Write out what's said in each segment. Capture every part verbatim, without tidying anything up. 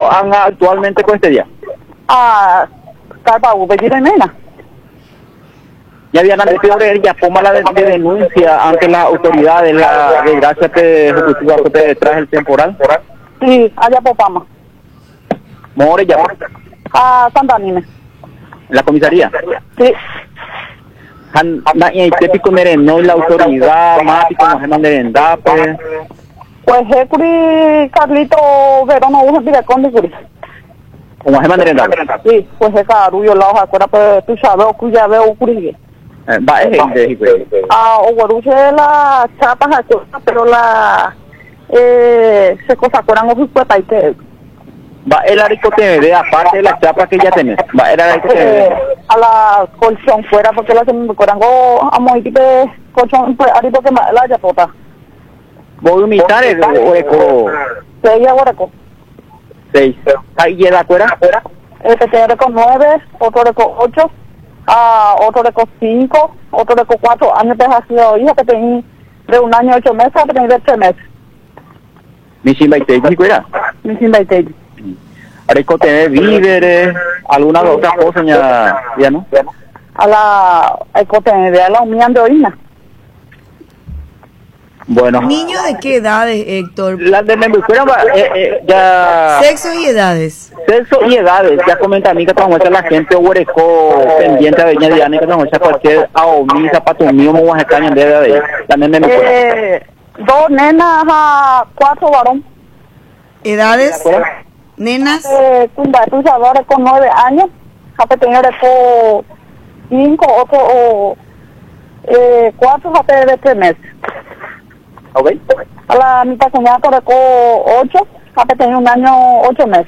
anga actualmente con este día? Ah, carpa u pedir nena. Ya habían antes de ya poma la de, de denuncia ante las autoridades la de gracia que ejecutiva que te trae el temporal. Sí, allá popama. More ya. A Santa Nina. En la comisaría. Sí. Han na y típico mereno y la autoridad más y como se merenda pues. Pues Hecuri Carlito Verón no usa tira con Hecuri. Como se merenda. Sí, pues es Caruyo la hoja fuera pues tú sabes o cuya veo Hecuri. Va es gente. Ah, o guaruche la chapa jachosa, pero la eh se cosa curan o fue taite. Va el arico te ve aparte de la chapa que ya tenés. Va el arico te eh, a la colchón fuera porque la se me corango a muy tipo colchón pues arico que la ya pota. Voy a imitar el hueco. Seis ahora con Seis. Ahí llega afuera. este tiene con nueve, otro de con ocho, ah, otro de con cinco, otro de con cuatro años de ha sido hija que tenía de un año ocho meses, que tenía de tres meses. Mi sin baite, ¿sí cuida? Mi sin baite. Arico te ve víveres, alguna otra cosa ya, ya no. A la ecote de la unión de orina. Bueno. ¿Niños de qué edades, Héctor? Las de Membucuera eh, eh, ya... Sexos y edades. Sexo y edades, ya comenta a mí que te muestra la gente huereco pendiente de Doña Diana y que te muestra cualquier aomí, zapato mío, mo guajecaña de edad de ella. Las de Membucuera. Eh, dos nenas a cuatro varón. ¿Edades? ¿Nenas? Eh, Cunda, tú sabes, con nueve años. Jape tener con cinco, otro o eh, cuatro, jape de tres meses. ¿Ok? A la mitad cuñada con ocho, jape tener un año, ocho meses.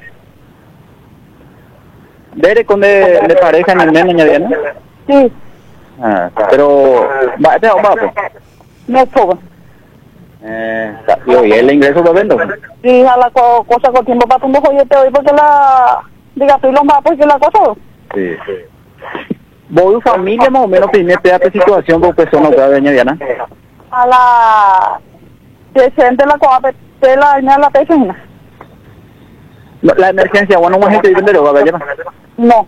¿Dere con de, de pareja en el nene, Doña Diana? Sí. Ah, pero... Va, este es un vapo. Me soba. Eh, y el ingreso lo vendo. Sí, a la co cosa con tiempo para tu mojo yo te doy porque la... Diga, tú lo vas porque la cosa... Sí, sí. Voy familia más o menos primer pedazo de situación con persona otra de Doña Diana. A la... Decente la coa, de la línea de la persona. La emergencia, bueno, una gente vive de droga, ¿verdad? No.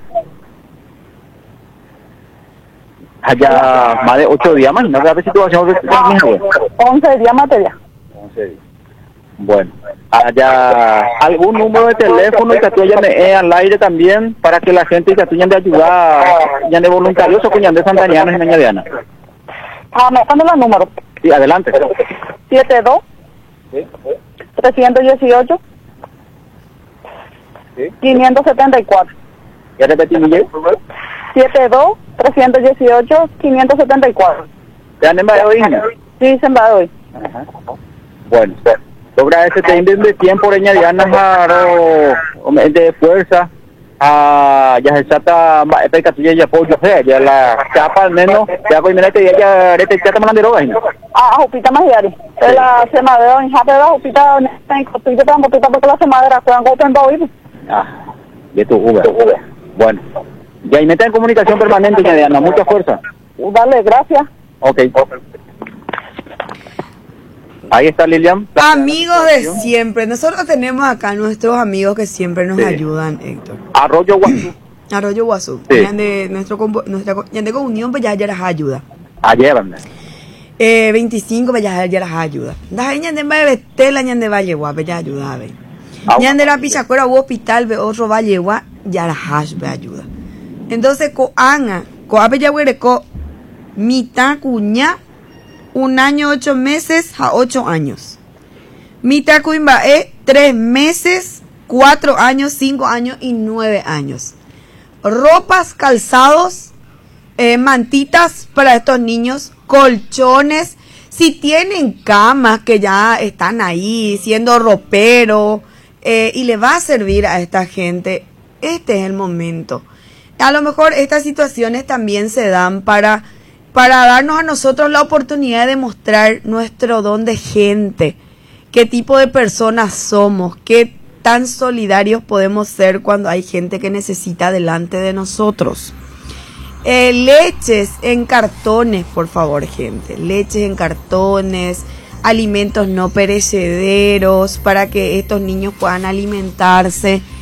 Allá más de ocho días más, ¿no? ¿Qué situación? once días materia. once días. Bueno, allá algún número de teléfono y que tú llame al aire también para que la gente que tú de ayudar, ya de voluntarios o que de santanianos y Doña Diana. Ah, me dando los números. Sí, adelante. siete dos, Sí. trescientos dieciocho, Sí. quinientos setenta y cuatro. ¿Ya repetí, Miguel? siete dos, trescientos dieciocho, quinientos setenta y cuatro. ¿Te han enviado hoy? Sí, se enviado hoy. Ajá. Bueno, logra ese te de tiempo de Doña Diana de fuerza a ya se trata de que ya apoyo ya la capa al menos ya con mira que ya rete ya tomando drogas Ah, jupita más diario. Es la semadera en japa, jupita en costilla tan botita porque la semadera juegan con tempo hoy. Ah, de tu Uber. Bueno, ya y meta en comunicación permanente, Doña Diana, mucha fuerza. Dale, gracias. Ok. Ahí está Lilian. Amigos de siempre. Nosotros tenemos acá nuestros amigos que siempre nos sí. ayudan, Héctor. Arroyo Guazú. Arroyo Guazú. Sí. De nuestro nuestra de comunión pues ya ya las ayuda. Ayévanme. Eh, veinticinco pues ya ya las ayuda. Das ñande va betela ñande valle gua ya ayuda ve. Ñande la pichacuera u hospital ve otro valle gua ya las hash ve ayuda. Entonces co anga, co ape ya huereco mitad cuña un año, ocho meses a ocho años. Mitad cuimbae, tres meses, cuatro años, cinco años y nueve años. Ropas, calzados, eh, mantitas para estos niños, colchones. Si tienen camas que ya están ahí, siendo ropero, eh, y le va a servir a esta gente, este es el momento. A lo mejor estas situaciones también se dan para... para darnos a nosotros la oportunidad de mostrar nuestro don de gente, qué tipo de personas somos, qué tan solidarios podemos ser cuando hay gente que necesita delante de nosotros. Eh, leches en cartones, por favor, gente, leches en cartones, alimentos no perecederos para que estos niños puedan alimentarse.